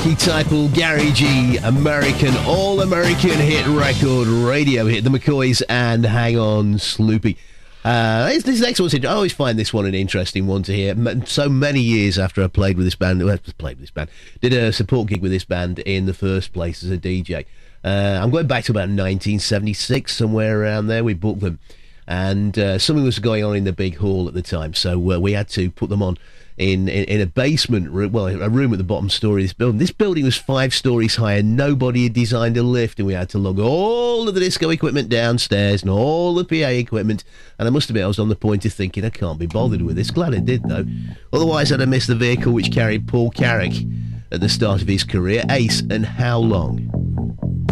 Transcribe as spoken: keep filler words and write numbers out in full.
archetypal, garagey, American, all-American hit record, radio hit, The McCoys and Hang On Sloopy. Uh, this, this next one's interesting. I always find this one an interesting one to hear. So many years after I played with this band, well, played with this band, did a support gig with this band in the first place as a D J. Uh, I'm going back to about nineteen seventy-six, somewhere around there. We booked them, and uh, something was going on in the big hall at the time, so uh, we had to put them on In, in in a basement room, well, a room at the bottom story of this building. This building was five stories high, and nobody had designed a lift, and we had to lug all of the disco equipment downstairs and all the P A equipment. And I must admit, I was on the point of thinking, I can't be bothered with this. Glad I did, though. Otherwise, I'd have missed the vehicle which carried Paul Carrick at the start of his career, Ace and How Long.